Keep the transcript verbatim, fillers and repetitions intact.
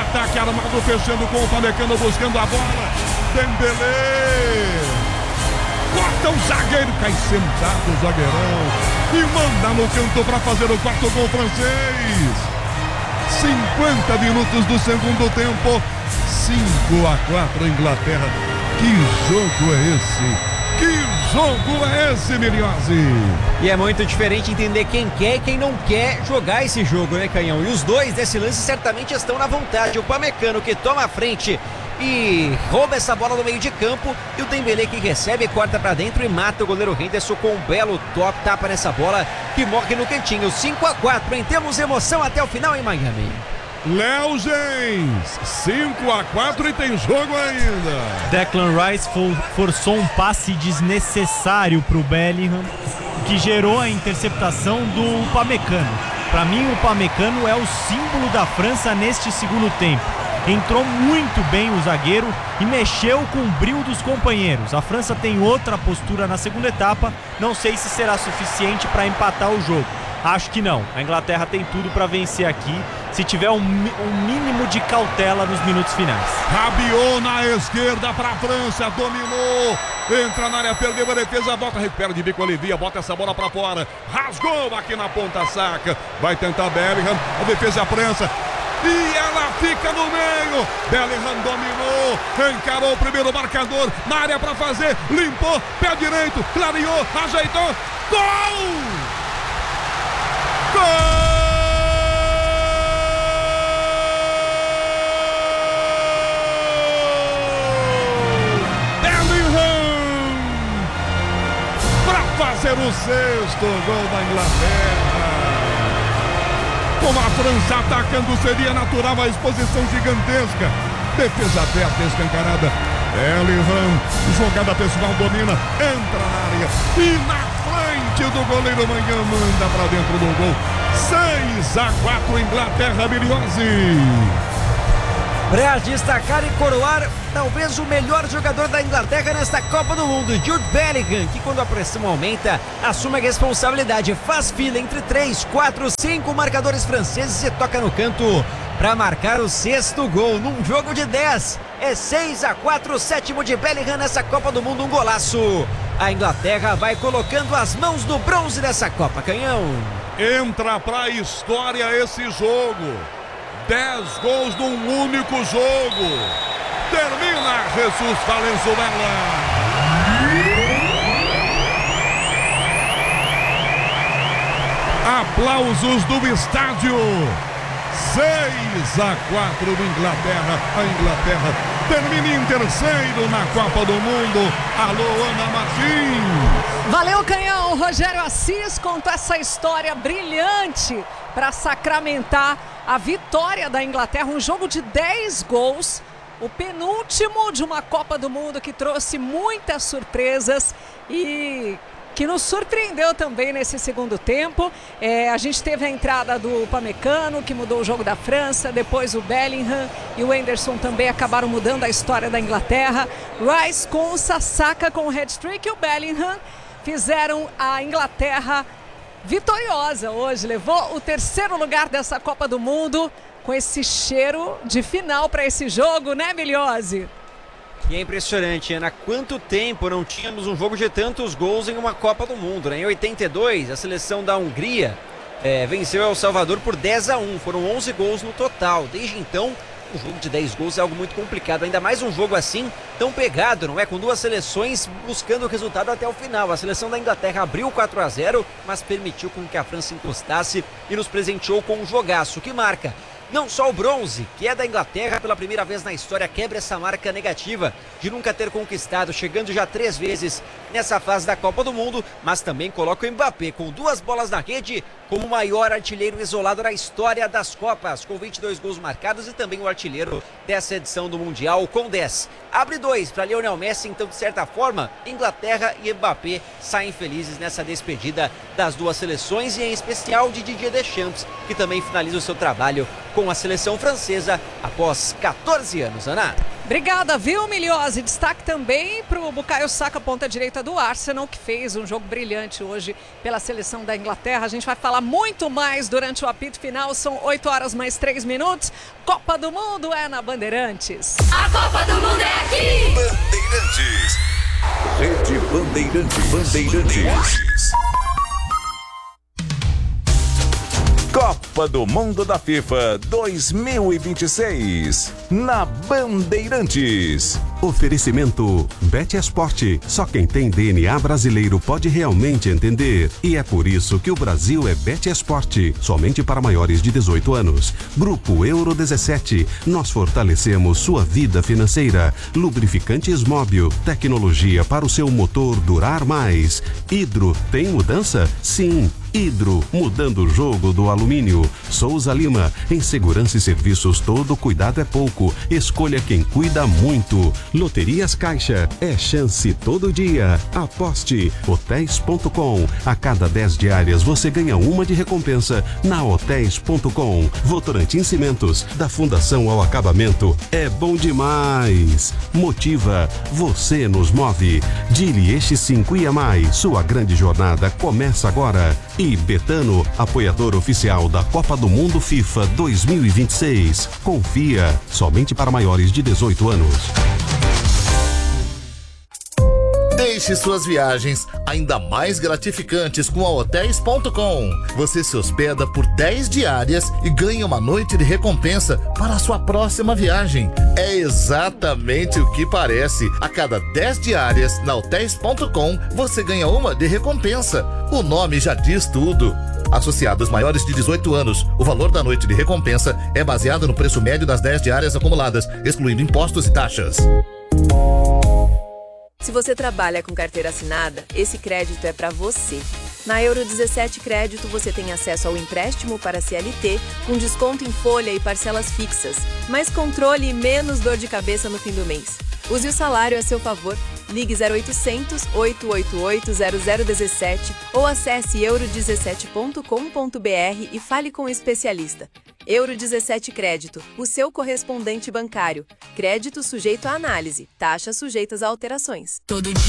ataque armado, fechando com o Upamecano, buscando a bola. Dembélé. Corta o zagueiro, cai sentado o zagueirão. E manda no canto para fazer o quarto gol francês. cinquenta minutos do segundo tempo. cinco a quatro Inglaterra. Que jogo é esse? Que jogo é esse, Miriose? E é muito diferente entender quem quer e quem não quer jogar esse jogo, né, Canhão? E os dois desse lance certamente estão na vontade. O Upamecano que toma a frente e rouba essa bola no meio de campo, e o Dembélé que recebe, corta pra dentro e mata o goleiro Henderson com um belo top, tapa nessa bola que morre no cantinho. Cinco a quatro, hein? Temos emoção até o final em Miami. Léo Gens, cinco a quatro e tem jogo ainda. Declan Rice for, forçou um passe desnecessário pro Bellingham, que gerou a interceptação do Upamecano. Para mim, o Upamecano é o símbolo da França neste segundo tempo. Entrou muito bem o zagueiro e mexeu com o brio dos companheiros. A França tem outra postura na segunda etapa, não sei se será suficiente para empatar o jogo. Acho que não. A Inglaterra tem tudo para vencer aqui, se tiver um, um mínimo de cautela nos minutos finais. Rabiot na esquerda para a França, dominou, entra na área, perdeu a defesa, volta, recupera de bico, alivia, bota essa bola para fora, rasgou aqui na ponta, saca, vai tentar Bellingham, a defesa da França. E ela fica no meio. Bellingham dominou, encarou o primeiro marcador na área para fazer, limpou, pé direito, clareou, ajeitou, gol! Gol! Bellingham para fazer o sexto gol da Inglaterra. Com a França atacando, seria natural a exposição gigantesca. Defesa aberta, escancarada. Bellingham, jogada pessoal, domina, entra na área e na frente do goleiro Manhã manda para dentro do gol. seis a quatro Inglaterra, Miriose. Para destacar e coroar talvez o melhor jogador da Inglaterra nesta Copa do Mundo, Jude Bellingham, que quando a pressão aumenta, assume a responsabilidade, faz fila entre três, quatro, cinco marcadores franceses e toca no canto para marcar o sexto gol num jogo de dez. É seis a quatro, o sétimo de Bellingham nessa Copa do Mundo, um golaço. A Inglaterra vai colocando as mãos no bronze dessa Copa, Canhão. Entra para a história esse jogo. dez gols num único jogo. Termina Jesus Valenzuela. Aplausos do estádio. seis a quatro da Inglaterra. A Inglaterra termina em terceiro na Copa do Mundo. Alô, Ana Martins. Valeu, Canhão. Rogério Assis contou essa história brilhante para sacramentar a vitória da Inglaterra. Um jogo de dez gols. O penúltimo de uma Copa do Mundo que trouxe muitas surpresas e que nos surpreendeu também nesse segundo tempo. É, a gente teve a entrada do Upamecano, que mudou o jogo da França, depois o Bellingham e o Henderson também acabaram mudando a história da Inglaterra. Rice com o Saka com o hat-trick e o Bellingham fizeram a Inglaterra vitoriosa hoje, levou o terceiro lugar dessa Copa do Mundo com esse cheiro de final para esse jogo, né, Miliose? E é impressionante, Ana, quanto tempo não tínhamos um jogo de tantos gols em uma Copa do Mundo, né? Em oitenta e dois, a seleção da Hungria é, venceu El Salvador por dez a um, foram onze gols no total. Desde então, um jogo de dez gols é algo muito complicado, ainda mais um jogo assim, tão pegado, não é? Com duas seleções buscando o resultado até o final. A seleção da Inglaterra abriu quatro a zero, mas permitiu com que a França encostasse e nos presenteou com um jogaço que marca não só o bronze, que é da Inglaterra, pela primeira vez na história quebra essa marca negativa de nunca ter conquistado, chegando já três vezes nessa fase da Copa do Mundo, mas também coloca o Mbappé com duas bolas na rede como o maior artilheiro isolado na história das Copas, com vinte e dois gols marcados, e também o artilheiro dessa edição do Mundial com dez. Abre dois para Lionel Messi, então de certa forma, Inglaterra e Mbappé saem felizes nessa despedida das duas seleções, e em especial de Didier Deschamps, que também finaliza o seu trabalho com a seleção francesa após quatorze anos, Ana. Obrigada, viu, Miliose? Destaque também para o Bukayo Saka, ponta direita do Arsenal, que fez um jogo brilhante hoje pela seleção da Inglaterra. A gente vai falar muito mais durante o apito final. São oito horas mais três minutos. Copa do Mundo é na Bandeirantes. A Copa do Mundo é aqui! Bandeirantes. Rede Bandeirantes. Bandeirantes. Copa do Mundo da FIFA dois mil e vinte e seis, na Bandeirantes. Oferecimento BetEsport. Só quem tem D N A brasileiro pode realmente entender. E é por isso que o Brasil é BetEsport. Somente para maiores de dezoito anos. Grupo Euro dezessete. Nós fortalecemos sua vida financeira. Lubrificantes Móbil. Tecnologia para o seu motor durar mais. Hidro, tem mudança? Sim. Hidro, mudando o jogo do alumínio. Souza Lima, em segurança e serviços todo cuidado é pouco. Escolha quem cuida muito. Loterias Caixa, é chance todo dia. Aposte. Hotéis ponto com. A cada dez diárias você ganha uma de recompensa na Hotéis ponto com. Votorantim Cimentos, da Fundação ao Acabamento. É bom demais. Motiva, você nos move. Dili Eixi cinco I A Mais, sua grande jornada começa agora. E Betano, apoiador oficial da Copa do Mundo FIFA dois mil e vinte e seis. Confia, somente para maiores de dezoito anos. Deixe suas viagens ainda mais gratificantes com a Hotéis ponto com. Você se hospeda por dez diárias e ganha uma noite de recompensa para a sua próxima viagem. É exatamente o que parece. A cada dez diárias na Hotéis ponto com, você ganha uma de recompensa. O nome já diz tudo. Associados maiores de dezoito anos, o valor da noite de recompensa é baseado no preço médio das dez diárias acumuladas, excluindo impostos e taxas. Se você trabalha com carteira assinada, esse crédito é para você. Na Euro dezessete Crédito você tem acesso ao empréstimo para C L T, com desconto em folha e parcelas fixas, mais controle e menos dor de cabeça no fim do mês. Use o salário a seu favor. Ligue zero oitocentos, oito oito oito, zero zero um sete ou acesse euro dezessete ponto com ponto br e fale com o especialista. Euro dezessete Crédito, o seu correspondente bancário. Crédito sujeito à análise. Taxas sujeitas a alterações. Todo dia.